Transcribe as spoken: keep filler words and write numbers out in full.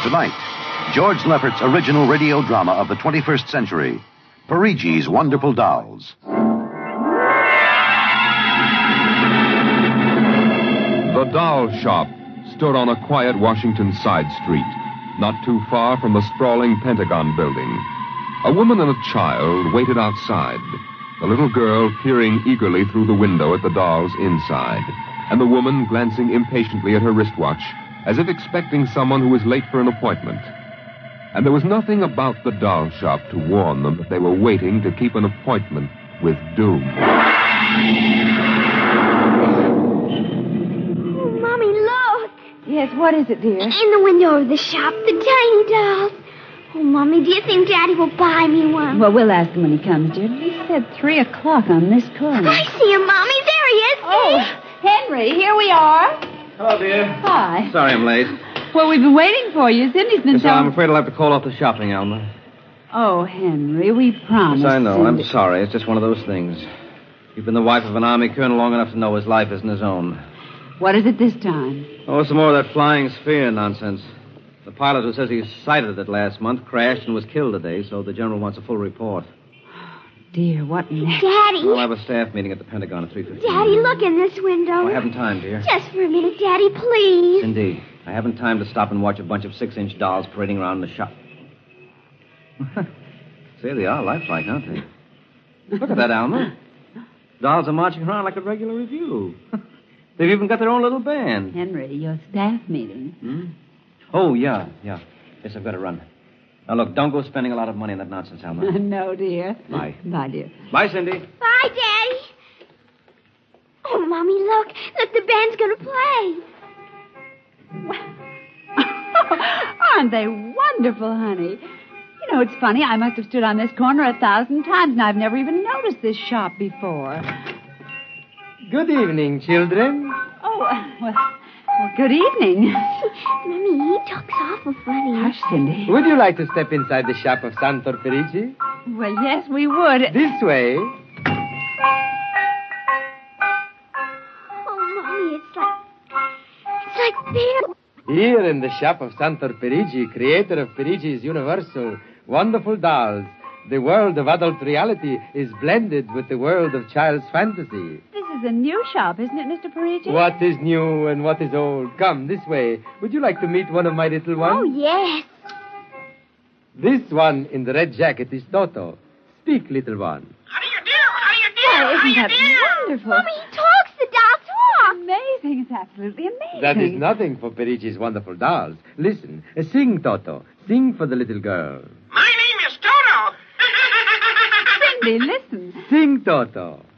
Tonight, George Lefferts' original radio drama of the twenty-first century, Parigi's Wonderful Dolls. The doll shop stood on a quiet Washington side street, not too far from the sprawling Pentagon building. A woman and a child waited outside, the little girl peering eagerly through the window at the dolls inside, and the woman glancing impatiently at her wristwatch, as if expecting someone who was late for an appointment. And there was nothing about the doll shop to warn them that they were waiting to keep an appointment with doom. Oh, Mommy, look! Yes, what is it, dear? In the window of the shop, the tiny dolls. Oh, Mommy, do you think Daddy will buy me one? Well, we'll ask him when he comes, dear. He said three o'clock on this corner. I see him, Mommy. There he is. Oh, Henry, here we are. Hello, dear. Hi. Sorry I'm late. Well, we've been waiting for you. Cindy's been Yes, telling... I'm afraid I'll have to call off the shopping, Alma. Oh, Henry, we promised. Yes, I know. Cindy. I'm sorry. It's just one of those things. You've been the wife of an army colonel long enough to know his life isn't his own. What is it this time? Oh, some more of that flying sphere nonsense. The pilot who says he sighted it last month crashed and was killed today, so the general wants a full report. Dear, what next? Daddy. We'll have a staff meeting at the Pentagon at three fifteen. Daddy, look in this window. Oh, I haven't time, dear. Just for a minute, Daddy, please. Cindy, I haven't time to stop and watch a bunch of six-inch dolls parading around the shop. Say, they are lifelike, aren't they? Look at that, Alma. Dolls are marching around like a regular review. They've even got their own little band. Henry, your staff meeting. Hmm? Oh, yeah, yeah. Yes, I've got to run. Now, look, don't go spending a lot of money on that nonsense, Alma. No, dear. Bye. Bye, dear. Bye, Cindy. Bye, Daddy. Oh, Mommy, look. Look, the band's going to play. Aren't they wonderful, honey? You know, it's funny. I must have stood on this corner a thousand times, and I've never even noticed this shop before. Good evening, children. Oh, uh, well, well, good evening. Mommy, he talks awful funny. Hush, Cindy. Would you like to step inside the shop of Santor Perigi? Well, yes, we would. This way. Oh, Mommy, it's like... It's like beer. Here in the shop of Santor Perigi, creator of Perigi's Universal Wonderful Dolls, the world of adult reality is blended with the world of child's fantasy. This is a new shop, isn't it, Mister Parigi? What is new and what is old? Come, this way. Would you like to meet one of my little ones? Oh, yes. This one in the red jacket is Toto. Speak, little one. How do you do? How do you do? Why, How do isn't you that do? wonderful? Mommy, he talks. The doll talks. Amazing. It's absolutely amazing. That is nothing for Perigi's Wonderful Dolls. Listen, uh, sing, Toto. Sing for the little girl. My name is Toto. Cindy, listen. Sing, Toto.